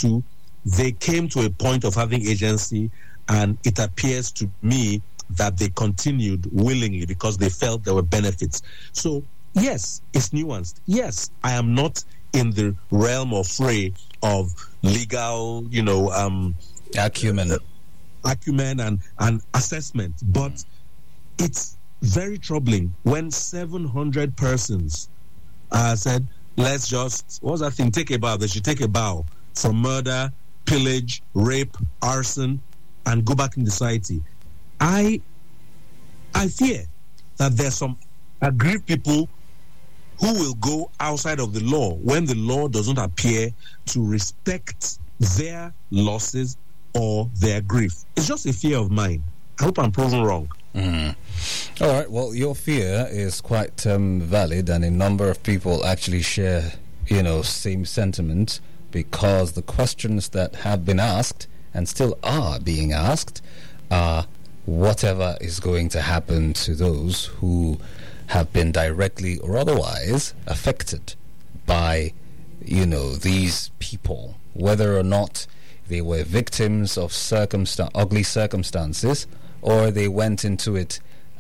two, they came to a point of having agency, and it appears to me that they continued willingly because they felt there were benefits. So, yes, it's nuanced. Yes, I am not in the realm or fray of legal, acumen and assessment. But it's very troubling when 700 persons said, let's just, what's that thing? Take a bow. They should take a bow from murder, pillage, rape, arson, and go back in society. I fear that there's some aggrieved people who will go outside of the law when the law doesn't appear to respect their losses or their grief. It's just a fear of mine. I hope I'm proven wrong. All right, well, your fear is quite valid, and a number of people actually share, same sentiment, because the questions that have been asked and still are being asked are whatever is going to happen to those who have been directly or otherwise affected by, these people, whether or not they were victims of ugly circumstances, or they went into it,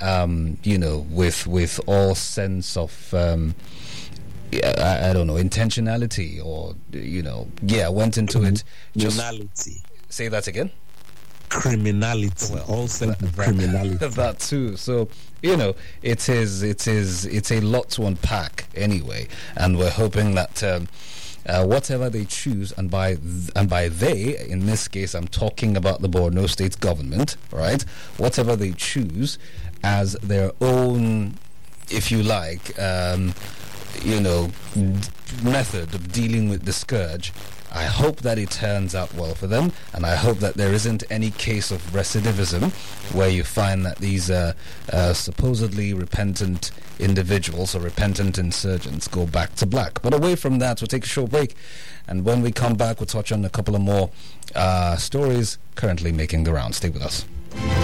with all sense of, I don't know, intentionality, or, went into it. Criminality. Say that again? Criminality. Well, all sense of criminality. That too. So, it's a lot to unpack anyway, and we're hoping that whatever they choose, and by they, in this case, I'm talking about the Borno State government, right? Whatever they choose as their own, if you like, method of dealing with the scourge, I hope that it turns out well for them, and I hope that there isn't any case of recidivism where you find that these supposedly repentant individuals or repentant insurgents go back to black. But away from that, we'll take a short break, and when we come back, we'll touch on a couple of more stories currently making the round. Stay with us.